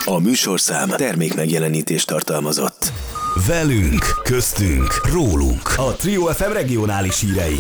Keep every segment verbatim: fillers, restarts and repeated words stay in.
A műsorszám termék megjelenítést tartalmazott. Velünk, köztünk, rólunk. A Trio ef em regionális hírei.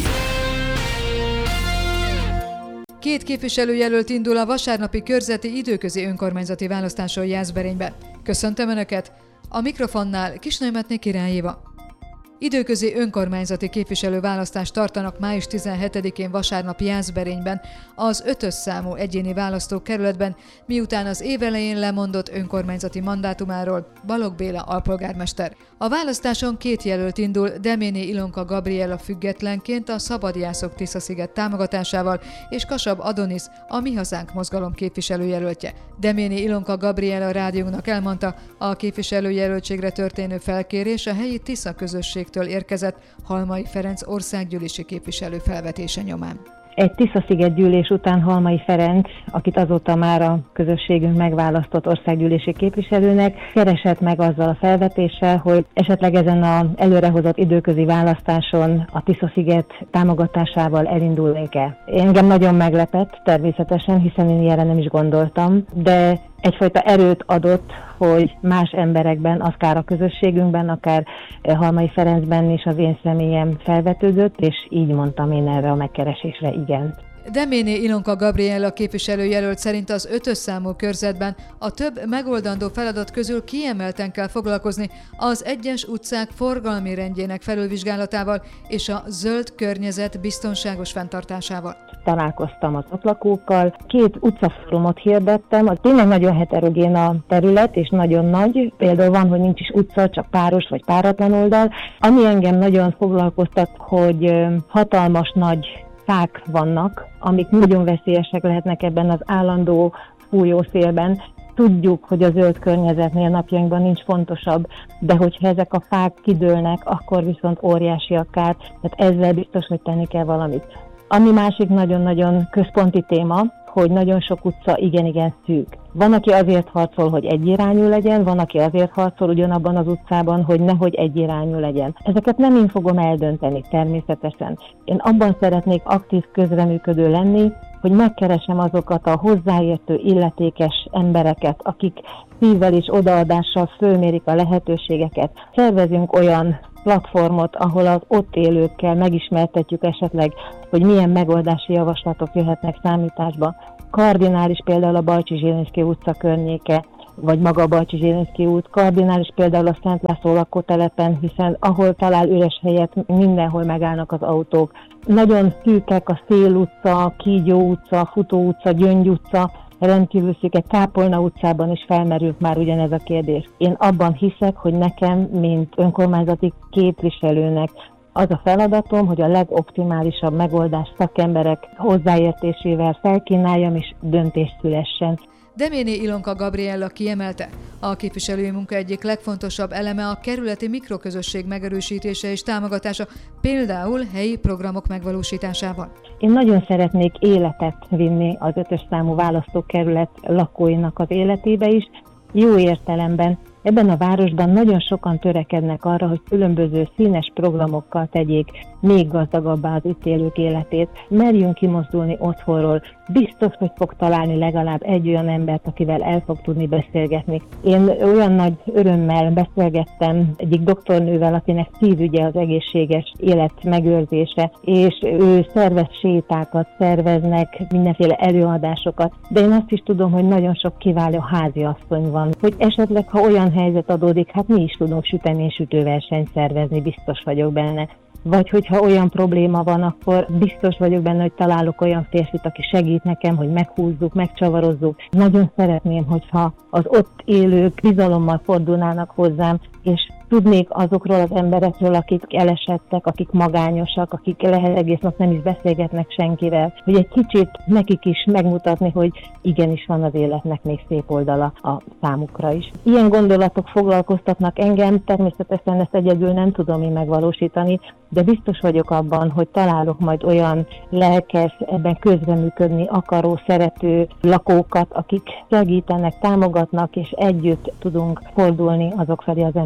Két képviselőjelölt indul a vasárnapi körzeti időközi önkormányzati választáson Jászberényben. Köszöntöm Önöket! A mikrofonnál Kisnőmetné Király Éva. Időközi önkormányzati képviselőválasztást tartanak május tizenhetedikén vasárnap Jászberényben, az ötös számú egyéni választókerületben, miután az év elején lemondott önkormányzati mandátumáról Balogh Béla alpolgármester. A választáson két jelölt indul, Deméné Ilonka Gabriella függetlenként a Szabadjászok Tisza-sziget támogatásával, és Kasab Adonis, a Mi Hazánk mozgalom képviselőjelöltje. Deméné Ilonka Gabriella rádiónak elmondta, a képviselőjelöltségre történő felkérés a helyi Tisza közösségtől érkezett Halmai Ferenc országgyűlési képviselő felvetése nyomán. Egy Tisza-sziget gyűlés után Halmai Ferenc, akit azóta már a közösségünk megválasztott országgyűlési képviselőnek, keresett meg azzal a felvetéssel, hogy esetleg ezen az előrehozott időközi választáson a Tisza-sziget támogatásával elindulnék-e. Engem nagyon meglepett természetesen, hiszen én ilyenre nem is gondoltam, de egyfajta erőt adott, hogy más emberekben, akár a közösségünkben, akár Halmai Ferencben is az én személyem felvetődött, és így mondtam én erre a megkeresésre igen. Deméné Ilonka Gabriella képviselőjelölt szerint az ötös számú körzetben a több megoldandó feladat közül kiemelten kell foglalkozni az egyes utcák forgalmi rendjének felülvizsgálatával és a zöld környezet biztonságos fenntartásával. Találkoztam az ott lakókkal, két utcafórumot hirdettem, az tényleg nagyon heterogén a terület, és nagyon nagy. Például van, hogy nincs is utca, csak páros vagy páratlan oldal. Ami engem nagyon foglalkoztat, hogy hatalmas nagy fák vannak, amik nagyon veszélyesek lehetnek ebben az állandó fújó szélben. Tudjuk, hogy a zöld környezetnél napjainkban nincs fontosabb, de hogyha ezek a fák kidőlnek, akkor viszont óriási a kár, tehát ezzel biztos, hogy tenni kell valamit. Ami másik nagyon-nagyon központi téma, hogy nagyon sok utca igen-igen szűk. Van, aki azért harcol, hogy egyirányú legyen, van, aki azért harcol ugyanabban az utcában, hogy nehogy egyirányú legyen. Ezeket nem én fogom eldönteni természetesen. Én abban szeretnék aktív közreműködő lenni, hogy megkeresem azokat a hozzáértő, illetékes embereket, akik szívvel és odaadással fölmérik a lehetőségeket. Szervezünk olyan platformot, ahol az ott élőkkel megismertetjük esetleg, hogy milyen megoldási javaslatok jöhetnek számításba. Kardinális például a Balcsi-Zsilinszky utca környéke, vagy maga a Balcsi-Zsilinszky út, kardinális például a Szent László lakótelepen, hiszen ahol talál üres helyet, mindenhol megállnak az autók. Nagyon szűkek a Szél utca, Kígyó utca, Futó utca, Gyöngy utca, rendkívül szűk, egy Kápolna utcában is felmerült már ugyanez a kérdés. Én abban hiszek, hogy nekem, mint önkormányzati képviselőnek az a feladatom, hogy a legoptimálisabb megoldás szakemberek hozzáértésével felkínáljam és döntés szülessen. Deméné Ilonka Gabriella kiemelte, a képviselői munka egyik legfontosabb eleme a kerületi mikroközösség megerősítése és támogatása, például helyi programok megvalósításával. Én nagyon szeretnék életet vinni az ötös számú választókerület lakóinak az életébe is, jó értelemben. Ebben a városban nagyon sokan törekednek arra, hogy különböző színes programokkal tegyék még gazdagabbá az itt élők életét. Merjünk kimozdulni otthonról. Biztos, hogy fog találni legalább egy olyan embert, akivel el fog tudni beszélgetni. Én olyan nagy örömmel beszélgettem egyik doktornővel, akinek szívügye az egészséges élet megőrzése, és ő szervez sétákat, szerveznek mindenféle előadásokat, de én azt is tudom, hogy nagyon sok kiváló háziasszony van, hogy esetleg, ha olyan helyzet adódik, hát mi is tudunk süteni és sütőversenyt szervezni, biztos vagyok benne. Vagy hogyha olyan probléma van, akkor biztos vagyok benne, hogy találok olyan férfit, aki segít nekem, hogy meghúzzuk, megcsavarozzuk. Nagyon szeretném, hogyha az ott élők bizalommal fordulnának hozzám, és tudnék azokról az emberekről, akik elesettek, akik magányosak, akik lehet egész nap nem is beszélgetnek senkivel, hogy egy kicsit nekik is megmutatni, hogy igenis van az életnek még szép oldala a számukra is. Ilyen gondolatok foglalkoztatnak engem, természetesen ezt egyedül nem tudom én megvalósítani, de biztos vagyok abban, hogy találok majd olyan lelkes, ebben közreműködni akaró, szerető lakókat, akik segítenek, támogatnak, és együtt tudunk fordulni azok felé, az emberek felé,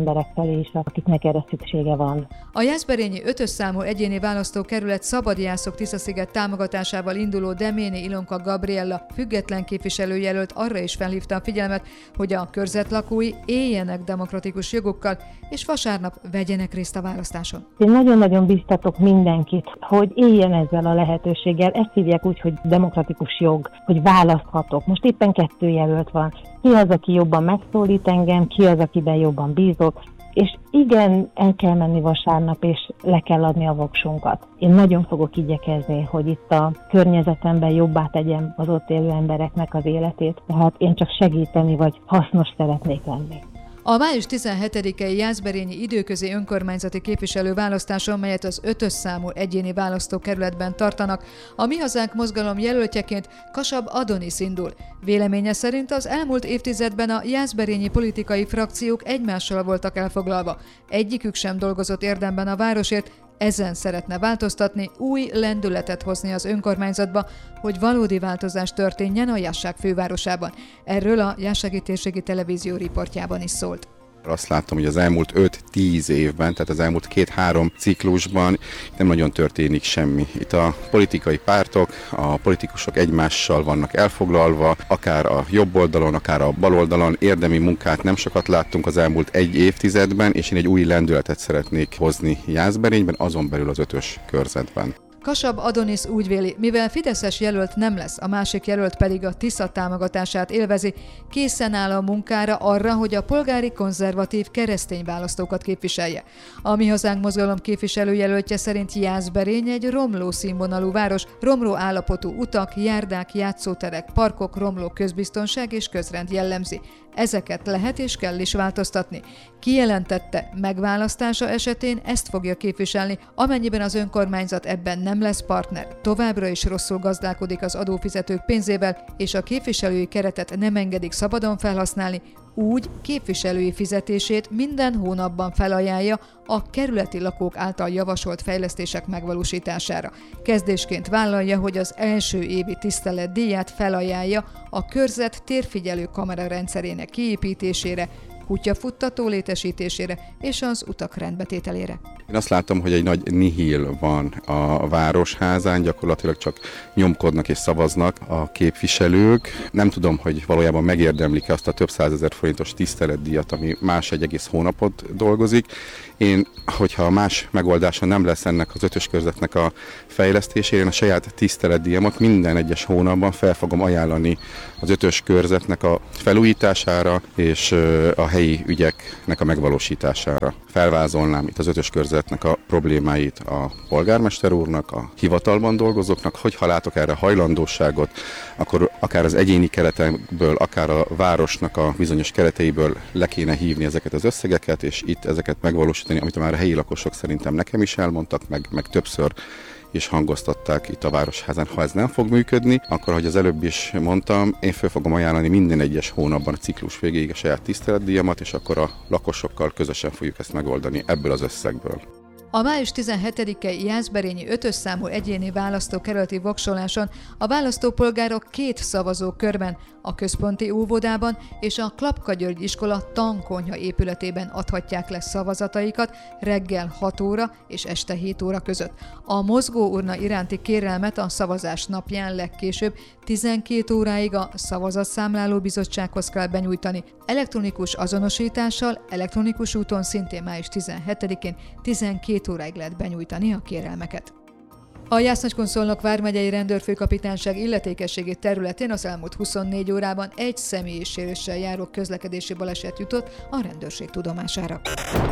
felé is, akiknek erre szüksége van. A jászberényi ötös számú egyéni választókerület szabadjászok Tiszasziget támogatásával induló Deméni Ilonka Gabriella független képviselőjelölt arra is felhívta a figyelmet, hogy a körzet lakói éljenek demokratikus jogokkal, és vasárnap vegyenek részt a választáson. Én nagyon-nagyon biztatok mindenkit, hogy éljen ezzel a lehetőséggel. Ezt hívják úgy, hogy demokratikus jog, hogy választhatok. Most éppen kettő jelölt van. Ki az, aki jobban megszólít engem, ki az, akiben jobban bízok, és igen, el kell menni vasárnap, és le kell adni a voksunkat. Én nagyon fogok igyekezni, hogy itt a környezetemben jobbá tegyem az ott élő embereknek az életét, tehát én csak segíteni vagy hasznos szeretnék lenni. A május tizenhetedikei jászberényi időközi önkormányzati képviselőválasztáson, melyet az ötös számú egyéni választókerületben tartanak, a Mi Hazánk mozgalom jelöltjeként Kasab Adonis indul. Véleménye szerint az elmúlt évtizedben a jászberényi politikai frakciók egymással voltak elfoglalva. Egyikük sem dolgozott érdemben a városért, ezen szeretne változtatni, új lendületet hozni az önkormányzatba, hogy valódi változás történjen a Jasság fővárosában. Erről a Jassági Térségi Televízió riportjában is szólt. Azt látom, hogy az elmúlt öt-tíz évben, tehát az elmúlt két-három ciklusban nem nagyon történik semmi. Itt a politikai pártok, a politikusok egymással vannak elfoglalva, akár a jobb oldalon, akár a bal oldalon. Érdemi munkát nem sokat láttunk az elmúlt egy évtizedben, és én egy új lendületet szeretnék hozni Jászberényben, azon belül az ötös körzetben. Kasab Adonis úgy véli, mivel fideszes jelölt nem lesz, a másik jelölt pedig a Tisza támogatását élvezi, készen áll a munkára arra, hogy a polgári konzervatív keresztény választókat képviselje. A Mi Hazánk mozgalom képviselőjelöltje szerint Jászberény egy romló színvonalú város, romló állapotú utak, járdák, játszóterek, parkok, romló közbiztonság és közrend jellemzi. Ezeket lehet és kell is változtatni. Kijelentette, megválasztása esetén ezt fogja képviselni, amennyiben az önkormányzat ebben nem lesz partner. Továbbra is rosszul gazdálkodik az adófizetők pénzével, és a képviselői keretet nem engedik szabadon felhasználni, úgy képviselői fizetését minden hónapban felajánlja a kerületi lakók által javasolt fejlesztések megvalósítására. Kezdésként vállalja, hogy az első évi tiszteletdíját felajánlja a körzet térfigyelő kamera rendszerének kiépítésére, kutyafuttató létesítésére és az utak rendbetételére. Én azt látom, hogy egy nagy nihil van a városházán, gyakorlatilag csak nyomkodnak és szavaznak a képviselők. Nem tudom, hogy valójában megérdemlik-e azt a több százezer forintos tiszteletdíjat, ami más egy egész hónapot dolgozik. Én, hogyha más megoldása nem lesz ennek az ötös körzetnek a fejlesztésére, én a saját tiszteletdíjamat minden egyes hónapban fel fogom ajánlani az ötös körzetnek a felújítására és a helyi ügyeknek a megvalósítására. Felvázolnám itt az ötös körzetnek a problémáit a polgármester úrnak, a hivatalban dolgozóknak, hogyha látok erre hajlandóságot, akkor akár az egyéni keretekből, akár a városnak a bizonyos kereteiből le kéne hívni ezeket az összegeket, és itt ezeket megvalósítani, amit már a helyi lakosok szerintem nekem is elmondtak, meg, meg többször és hangoztatták itt a Városházán. Ha ez nem fog működni, akkor, ahogy az előbb is mondtam, én fel fogom ajánlani minden egyes hónapban a ciklus végéig a saját tiszteletdíjamat, és akkor a lakosokkal közösen fogjuk ezt megoldani ebből az összegből. A május tizenhetedikei jászberényi ötös számú egyéni választókerületi voksoláson a választópolgárok két szavazókörben, a központi óvodában és a Klapka György iskola tankonyha épületében adhatják le szavazataikat reggel hat óra és este hét óra között. A mozgóurna iránti kérelmet a szavazás napján legkésőbb tizenkét óráig a Szavazatszámláló Bizottsághoz kell benyújtani. Elektronikus azonosítással, elektronikus úton szintén május tizenhetedikén tizenkét óráig lehet benyújtani a kérelmeket. A Jász-Nagykun-Szolnok vármegyei rendőrfőkapitányság illetékességi területén az elmúlt huszonnégy órában egy személyi sérüléssel járó közlekedési baleset jutott a rendőrség tudomására.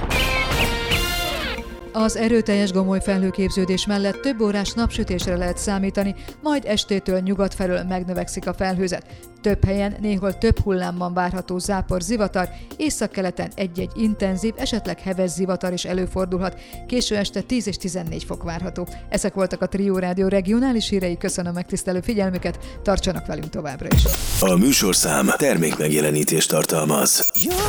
Az erőteljes gomoly felhőképződés mellett több órás napsütésre lehet számítani, majd estétől nyugat felől megnövekszik a felhőzet. Több helyen, néhol több hullámban várható zápor, zivatar, északkeleten egy-egy intenzív, esetleg heves zivatar is előfordulhat. Késő este tíz és tizennégy fok várható. Ezek voltak a Trio Rádió regionális hírei, köszönöm megtisztelő figyelmüket, tartsanak velünk továbbra is. A műsorszám termékmegjelenítést tartalmaz.